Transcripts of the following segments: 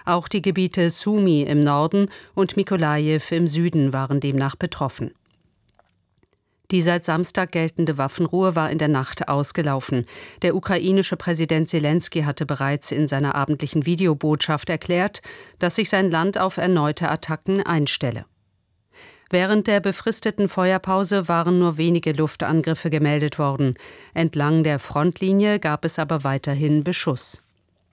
Auch die Gebiete Sumy im Norden und Mykolajiw im Süden waren demnach betroffen. Die seit Samstag geltende Waffenruhe war in der Nacht ausgelaufen. Der ukrainische Präsident Selenskyj hatte bereits in seiner abendlichen Videobotschaft erklärt, dass sich sein Land auf erneute Attacken einstelle. Während der befristeten Feuerpause waren nur wenige Luftangriffe gemeldet worden. Entlang der Frontlinie gab es aber weiterhin Beschuss.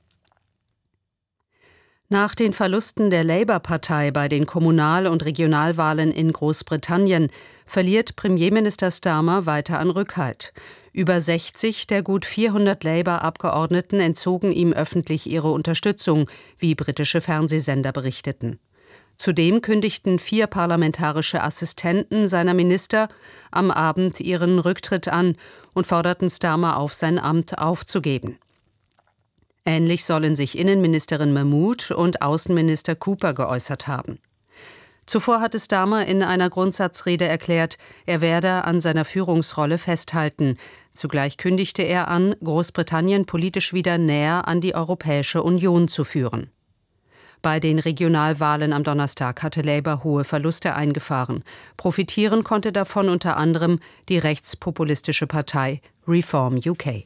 Nach den Verlusten der Labour-Partei bei den Kommunal- und Regionalwahlen in Großbritannien verliert Premierminister Starmer weiter an Rückhalt. Über 60 der gut 400 Labour-Abgeordneten entzogen ihm öffentlich ihre Unterstützung, wie britische Fernsehsender berichteten. Zudem kündigten 4 parlamentarische Assistenten seiner Minister am Abend ihren Rücktritt an und forderten Starmer auf, sein Amt aufzugeben. Ähnlich sollen sich Innenministerin Mahmood und Außenminister Cooper geäußert haben. Zuvor hatte Starmer in einer Grundsatzrede erklärt, er werde an seiner Führungsrolle festhalten. Zugleich kündigte er an, Großbritannien politisch wieder näher an die Europäische Union zu führen. Bei den Regionalwahlen am Donnerstag hatte Labour hohe Verluste eingefahren. Profitieren konnte davon unter anderem die rechtspopulistische Partei Reform UK.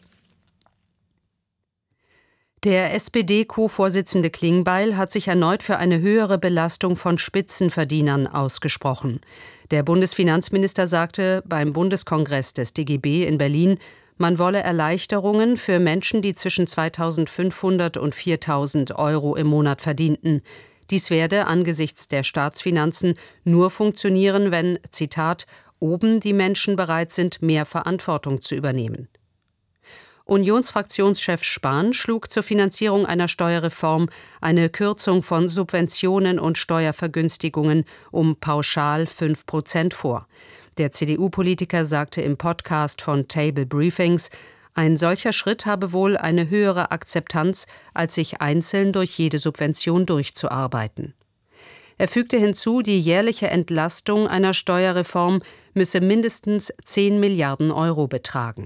Der SPD-Co-Vorsitzende Klingbeil hat sich erneut für eine höhere Belastung von Spitzenverdienern ausgesprochen. Der Bundesfinanzminister sagte beim Bundeskongress des DGB in Berlin, man wolle Erleichterungen für Menschen, die zwischen 2.500 und 4.000 Euro im Monat verdienten. Dies werde angesichts der Staatsfinanzen nur funktionieren, wenn, Zitat, oben die Menschen bereit sind, mehr Verantwortung zu übernehmen. Unionsfraktionschef Spahn schlug zur Finanzierung einer Steuerreform eine Kürzung von Subventionen und Steuervergünstigungen um pauschal 5% vor. Der CDU-Politiker sagte im Podcast von Table Briefings, ein solcher Schritt habe wohl eine höhere Akzeptanz, als sich einzeln durch jede Subvention durchzuarbeiten. Er fügte hinzu, die jährliche Entlastung einer Steuerreform müsse mindestens 10 Milliarden Euro betragen.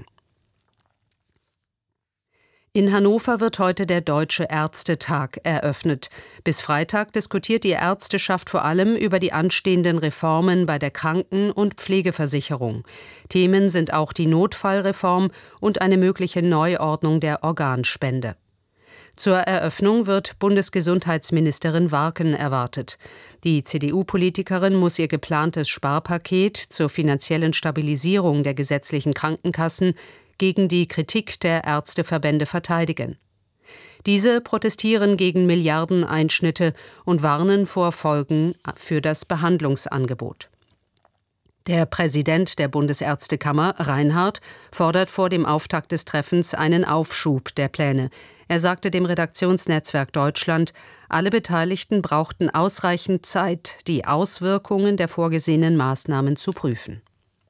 In Hannover wird heute der Deutsche Ärztetag eröffnet. Bis Freitag diskutiert die Ärzteschaft vor allem über die anstehenden Reformen bei der Kranken- und Pflegeversicherung. Themen sind auch die Notfallreform und eine mögliche Neuordnung der Organspende. Zur Eröffnung wird Bundesgesundheitsministerin Warken erwartet. Die CDU-Politikerin muss ihr geplantes Sparpaket zur finanziellen Stabilisierung der gesetzlichen Krankenkassen gegen die Kritik der Ärzteverbände verteidigen. Diese protestieren gegen Milliardeneinschnitte und warnen vor Folgen für das Behandlungsangebot. Der Präsident der Bundesärztekammer, Reinhardt, fordert vor dem Auftakt des Treffens einen Aufschub der Pläne. Er sagte dem Redaktionsnetzwerk Deutschland, alle Beteiligten brauchten ausreichend Zeit, die Auswirkungen der vorgesehenen Maßnahmen zu prüfen.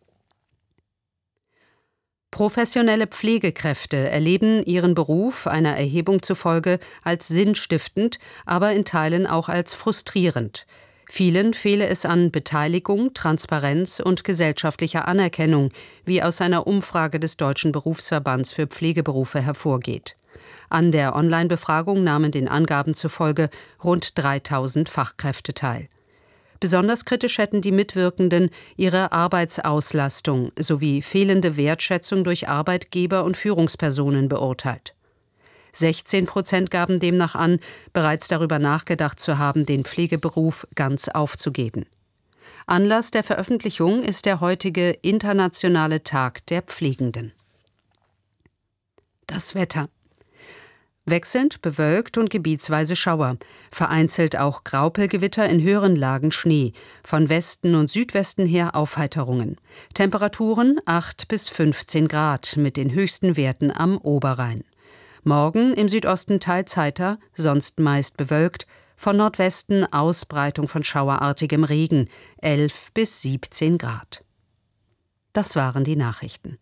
Professionelle Pflegekräfte erleben ihren Beruf einer Erhebung zufolge als sinnstiftend, aber in Teilen auch als frustrierend. Vielen fehle es an Beteiligung, Transparenz und gesellschaftlicher Anerkennung, wie aus einer Umfrage des Deutschen Berufsverbands für Pflegeberufe hervorgeht. An der Online-Befragung nahmen den Angaben zufolge rund 3.000 Fachkräfte teil. Besonders kritisch hätten die Mitwirkenden ihre Arbeitsauslastung sowie fehlende Wertschätzung durch Arbeitgeber und Führungspersonen beurteilt. 16% gaben demnach an, bereits darüber nachgedacht zu haben, den Pflegeberuf ganz aufzugeben. Anlass der Veröffentlichung ist der heutige Internationale Tag der Pflegenden. Das Wetter. Wechselnd bewölkt und gebietsweise Schauer. Vereinzelt auch Graupelgewitter, in höheren Lagen Schnee. Von Westen und Südwesten her Aufheiterungen. Temperaturen 8 bis 15 Grad mit den höchsten Werten am Oberrhein. Morgen im Südosten teils heiter, sonst meist bewölkt. Von Nordwesten Ausbreitung von schauerartigem Regen, 11 bis 17 Grad. Das waren die Nachrichten.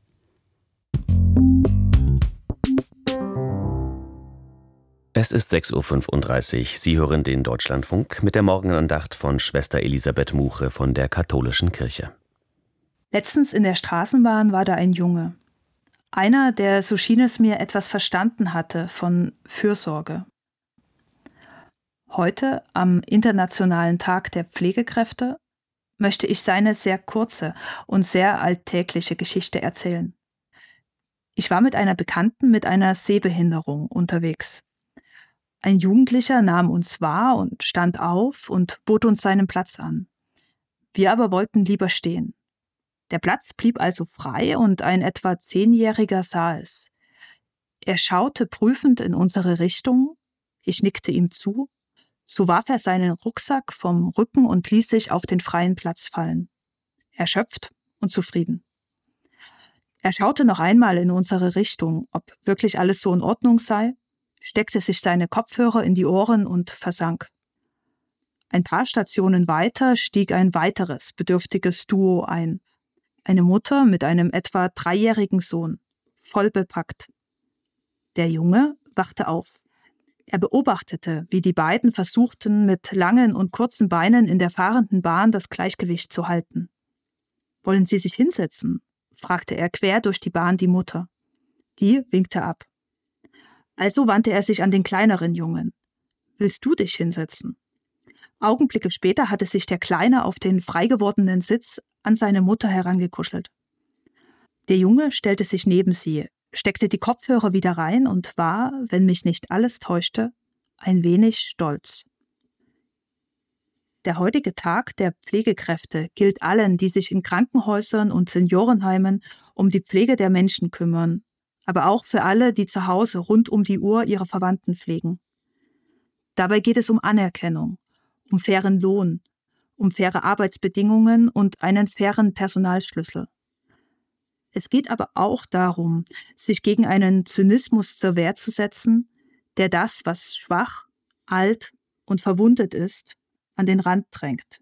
Es ist 6.35 Uhr. Sie hören den Deutschlandfunk mit der Morgenandacht von Schwester Elisabeth Muche von der Katholischen Kirche. Letztens in der Straßenbahn war da ein Junge. Einer, der, so schien es mir, etwas verstanden hatte von Fürsorge. Heute, am Internationalen Tag der Pflegekräfte, möchte ich seine sehr kurze und sehr alltägliche Geschichte erzählen. Ich war mit einer Bekannten mit einer Sehbehinderung unterwegs. Ein Jugendlicher nahm uns wahr und stand auf und bot uns seinen Platz an. Wir aber wollten lieber stehen. Der Platz blieb also frei und ein etwa 10-Jähriger sah es. Er schaute prüfend in unsere Richtung, ich nickte ihm zu, so warf er seinen Rucksack vom Rücken und ließ sich auf den freien Platz fallen. Erschöpft und zufrieden. Er schaute noch einmal in unsere Richtung, ob wirklich alles so in Ordnung sei, steckte sich seine Kopfhörer in die Ohren und versank. Ein paar Stationen weiter stieg ein weiteres bedürftiges Duo ein. Eine Mutter mit einem etwa 3-jährigen Sohn, voll bepackt. Der Junge wachte auf. Er beobachtete, wie die beiden versuchten, mit langen und kurzen Beinen in der fahrenden Bahn das Gleichgewicht zu halten. »Wollen Sie sich hinsetzen?« fragte er quer durch die Bahn die Mutter. Die winkte ab. Also wandte er sich an den kleineren Jungen. »Willst du dich hinsetzen?« Augenblicke später hatte sich der Kleine auf den frei gewordenen Sitz an seine Mutter herangekuschelt. Der Junge stellte sich neben sie, steckte die Kopfhörer wieder rein und war, wenn mich nicht alles täuschte, ein wenig stolz. Der heutige Tag der Pflegekräfte gilt allen, die sich in Krankenhäusern und Seniorenheimen um die Pflege der Menschen kümmern, aber auch für alle, die zu Hause rund um die Uhr ihre Verwandten pflegen. Dabei geht es um Anerkennung, um fairen Lohn, um faire Arbeitsbedingungen und einen fairen Personalschlüssel. Es geht aber auch darum, sich gegen einen Zynismus zur Wehr zu setzen, der das, was schwach, alt und verwundet ist, an den Rand drängt.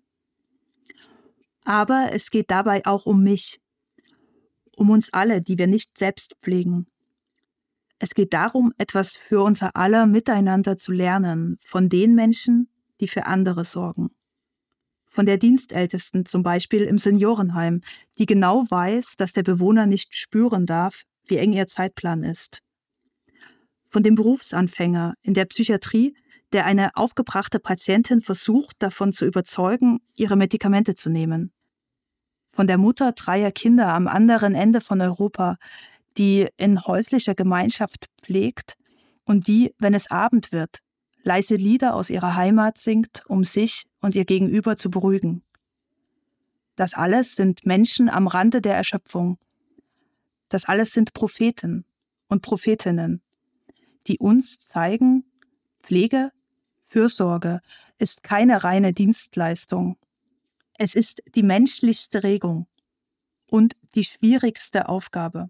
Aber es geht dabei auch um mich, um uns alle, die wir nicht selbst pflegen. Es geht darum, etwas für unser aller Miteinander zu lernen von den Menschen, die für andere sorgen. Von der Dienstältesten zum Beispiel im Seniorenheim, die genau weiß, dass der Bewohner nicht spüren darf, wie eng ihr Zeitplan ist. Von dem Berufsanfänger in der Psychiatrie, der eine aufgebrachte Patientin versucht, davon zu überzeugen, ihre Medikamente zu nehmen. Von der Mutter 3 Kinder am anderen Ende von Europa, die in häuslicher Gemeinschaft pflegt und die, wenn es Abend wird, leise Lieder aus ihrer Heimat singt, um sich und ihr Gegenüber zu beruhigen. Das alles sind Menschen am Rande der Erschöpfung. Das alles sind Propheten und Prophetinnen, die uns zeigen, Pflege, Fürsorge ist keine reine Dienstleistung. Es ist die menschlichste Regung und die schwierigste Aufgabe.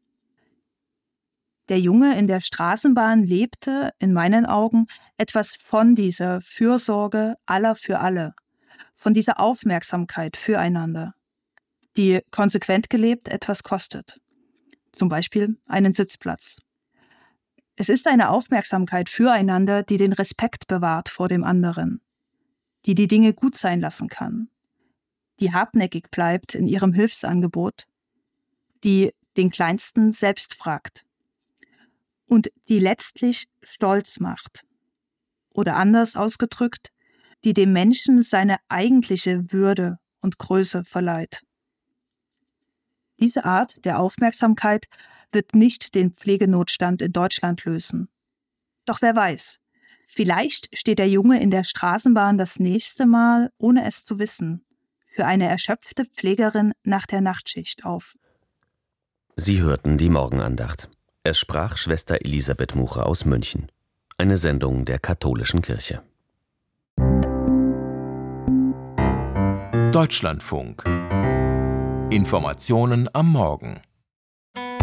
Der Junge in der Straßenbahn lebte, in meinen Augen, etwas von dieser Fürsorge aller für alle, von dieser Aufmerksamkeit füreinander, die konsequent gelebt etwas kostet. Zum Beispiel einen Sitzplatz. Es ist eine Aufmerksamkeit füreinander, die den Respekt bewahrt vor dem anderen, die die Dinge gut sein lassen kann, die hartnäckig bleibt in ihrem Hilfsangebot, die den Kleinsten selbst fragt. Und die letztlich stolz macht. Oder anders ausgedrückt, die dem Menschen seine eigentliche Würde und Größe verleiht. Diese Art der Aufmerksamkeit wird nicht den Pflegenotstand in Deutschland lösen. Doch wer weiß, vielleicht steht der Junge in der Straßenbahn das nächste Mal, ohne es zu wissen, für eine erschöpfte Pflegerin nach der Nachtschicht auf. Sie hörten die Morgenandacht. Es sprach Schwester Elisabeth Muche aus München. Eine Sendung der Katholischen Kirche. Deutschlandfunk. Informationen am Morgen.